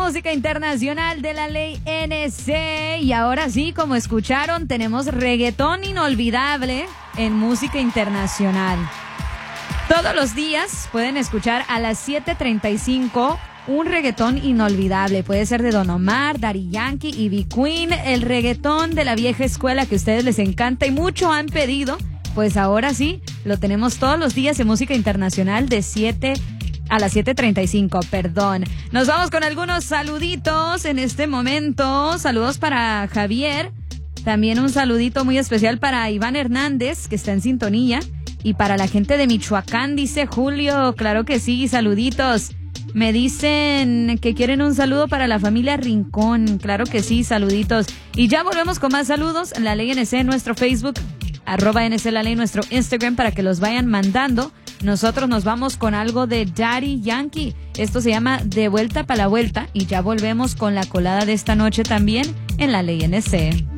música internacional de la ley NC. Y ahora sí, como escucharon, tenemos reggaetón inolvidable en música internacional. Todos los días pueden escuchar a las 7:35 un reggaetón inolvidable. Puede ser de Don Omar, Daddy Yankee, Ivy Queen, el reggaetón de la vieja escuela que a ustedes les encanta y mucho han pedido. Pues ahora sí, lo tenemos todos los días en música internacional de 7 a las 7:35, perdón. Nos vamos con algunos saluditos en este momento. Saludos para Javier. También un saludito muy especial para Iván Hernández, que está en sintonía. Y para la gente de Michoacán, dice Julio. Claro que sí, saluditos. Me dicen que quieren un saludo para la familia Rincón. Claro que sí, saluditos. Y ya volvemos con más saludos. La Ley NC en nuestro Facebook, @NC La Ley, nuestro Instagram, para que los vayan mandando. Nosotros nos vamos con algo de Daddy Yankee. Esto se llama De Vuelta pa' la Vuelta. Y ya volvemos con la colada de esta noche también en La Ley NC.